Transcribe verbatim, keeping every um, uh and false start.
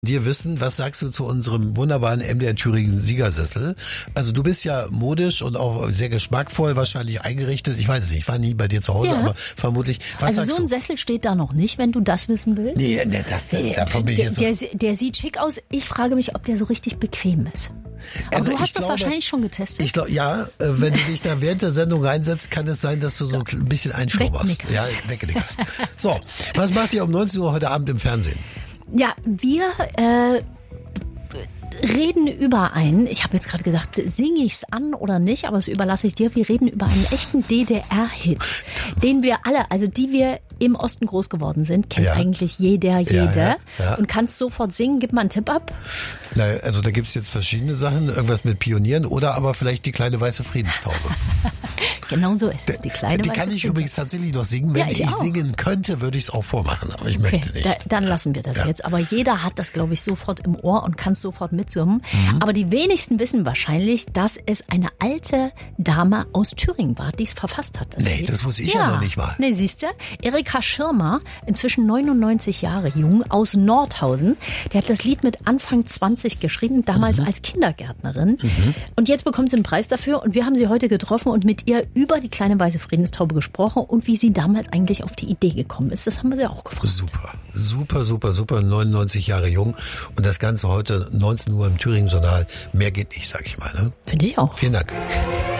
dir wissen, was sagst du zu unserem wunderbaren M D R Thüringen Siegersessel? Also du bist ja modisch und auch sehr geschmackvoll wahrscheinlich eingerichtet. Ich weiß es nicht, ich war nie bei dir zu Hause, Ja. aber vermutlich. Was Also sagst so ein du? Sessel steht da noch nicht, wenn du das wissen willst. Nee, nee, das, davon bin ich Der, jetzt so. der, der sieht schick aus. Ich frage mich, ob der so richtig bequem ist. Aber Also du ich hast das glaube- wahrscheinlich schon getestet. Ich glaube, ja, äh, wenn du dich da während der Sendung reinsetzt, kann es sein, dass du so ein bisschen einschlummerst. Wegnickerst. Ja, wegnickerst. So, was macht ihr um neunzehn Uhr heute Abend im Fernsehen? Ja, wir äh, reden über einen, ich habe jetzt gerade gedacht, singe ich's an oder nicht, aber das überlasse ich dir. Wir reden über einen echten D D R-Hit, den wir alle, also die wir im Osten groß geworden sind, kennt Ja. eigentlich jeder, jede. ja, ja. Und kannst sofort singen. Gib mal einen Tipp ab. Na, also da gibt's jetzt verschiedene Sachen, irgendwas mit Pionieren oder aber vielleicht die kleine weiße Friedenstaube. Genau so ist es, die kleine Die weiße kann ich Prinzessin. übrigens tatsächlich noch singen. Wenn Ja, ich ich, auch. singen könnte, würde ich es auch vormachen, aber ich Okay, möchte nicht. da, dann lassen wir das Ja. jetzt. Aber jeder hat das, glaube ich, sofort im Ohr und kann sofort mitsummen. Mhm. Aber die wenigsten wissen wahrscheinlich, dass es eine alte Dame aus Thüringen war, die es verfasst hat. Nee, Lied. das wusste ich ja noch nicht mal. Nee, siehst du? Erika Schirmer, inzwischen neunundneunzig Jahre jung, aus Nordhausen. Die hat das Lied mit Anfang zwanzig geschrieben, damals Mhm. als Kindergärtnerin. Und jetzt bekommt sie einen Preis dafür. Und wir haben sie heute getroffen und mit ihr über die kleine weiße Friedenstaube gesprochen und wie sie damals eigentlich auf die Idee gekommen ist. Das haben wir sie auch gefragt. Super, super, super, super, neunundneunzig Jahre jung und das Ganze heute neunzehn Uhr im Thüringen-Journal. Mehr geht nicht, sag ich mal. Ne? Finde ich auch. Vielen Dank.